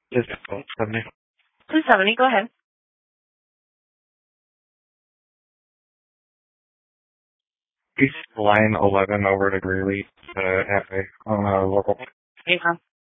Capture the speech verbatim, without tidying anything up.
Just seventy. two seventy, go ahead. East line eleven over to Greeley, uh, halfway on a local. Hey, Tom.